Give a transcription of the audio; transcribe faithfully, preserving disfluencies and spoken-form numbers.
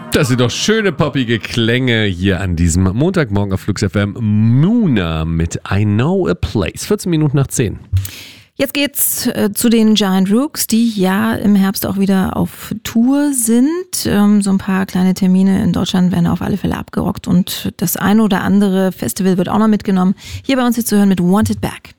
Das sind doch schöne poppige Klänge hier an diesem Montagmorgen auf Flux F M. Muna mit I Know a Place. vierzehn Minuten nach zehn. Jetzt geht's äh, zu den Giant Rooks, die ja im Herbst auch wieder auf Tour sind. Ähm, so ein paar kleine Termine in Deutschland werden auf alle Fälle abgerockt und das eine oder andere Festival wird auch noch mitgenommen. Hier bei uns jetzt zu hören mit Want It Back.